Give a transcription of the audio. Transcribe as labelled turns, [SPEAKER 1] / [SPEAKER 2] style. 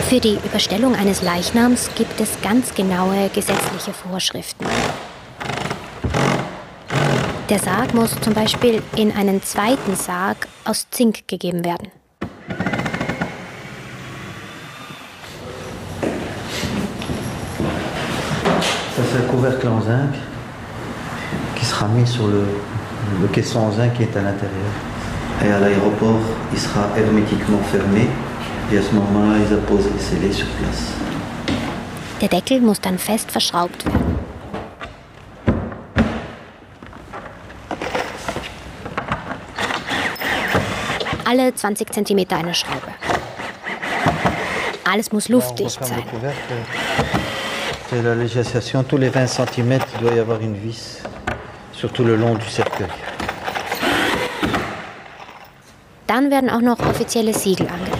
[SPEAKER 1] Für die Überstellung eines Leichnams gibt es ganz genaue gesetzliche Vorschriften. Der Sarg muss zum Beispiel in einen zweiten Sarg aus Zink gegeben werden.
[SPEAKER 2] Ça, c'est un couvercle en zinc qui sera mis sur le caisson en zinc qui est à l'intérieur. Et à l'aéroport, il sera hermétiquement fermé. Et à ce moment-là, ils apposent les scellés sur place.
[SPEAKER 1] Der Deckel muss dann fest verschraubt werden. Alle 20 cm eine Schraube. Alles muss luftdicht sein.
[SPEAKER 2] C'est la législation, tous les 20 cm, il doit y avoir une vis, surtout le long du cercueil.
[SPEAKER 1] Dann werden auch noch offizielle Siegel angebracht.